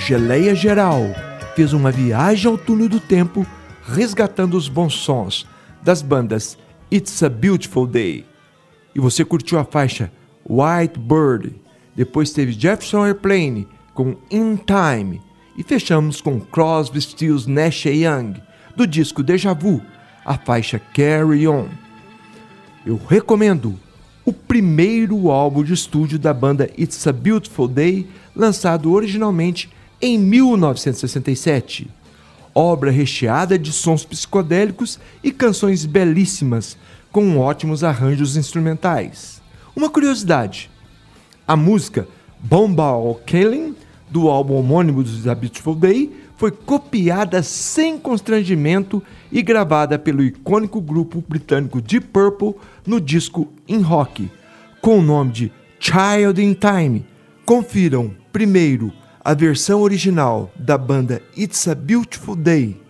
Geleia Geral fez uma viagem ao túnel do tempo, resgatando os bons sons das bandas It's a Beautiful Day. E você curtiu a faixa White Bird. Depois teve Jefferson Airplane com In Time. E fechamos com Crosby, Stills, Nash Young, do disco Deja Vu, a faixa Carry On. Eu recomendo o primeiro álbum de estúdio da banda It's a Beautiful Day, lançado originalmente em 1967. Obra recheada de sons psicodélicos e canções belíssimas, com ótimos arranjos instrumentais. Uma curiosidade: a música Bombal Killing, do álbum homônimo do The Beautiful Day, foi copiada sem constrangimento e gravada pelo icônico grupo britânico Deep Purple no disco In Rock, com o nome de Child in Time. Confiram primeiro a versão original da banda It's a Beautiful Day,